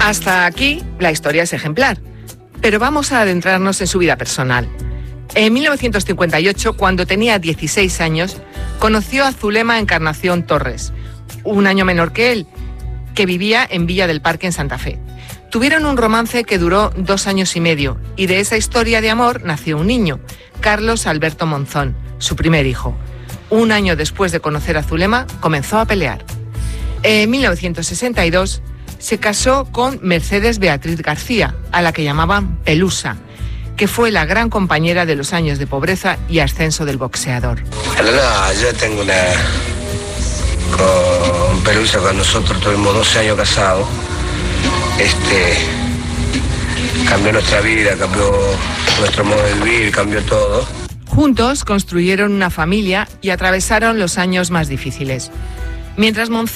Hasta aquí la historia es ejemplar, pero vamos a adentrarnos en su vida personal. En 1958, cuando tenía 16 años, conoció a Zulema Encarnación Torres, un año menor que él, que vivía en Villa del Parque en Santa Fe. Tuvieron un romance que duró 2 años y medio, y de esa historia de amor nació un niño, Carlos Alberto Monzón, su primer hijo. Un año después de conocer a Zulema, comenzó a pelear. En 1962 se casó con Mercedes Beatriz García, a la que llamaban Pelusa, que fue la gran compañera de los años de pobreza y ascenso del boxeador. No, yo tengo con Pelusa, cuando nosotros tuvimos 12 años casados, cambió nuestra vida, cambió nuestro modo de vivir, cambió todo. Juntos construyeron una familia y atravesaron los años más difíciles. Mientras Monzón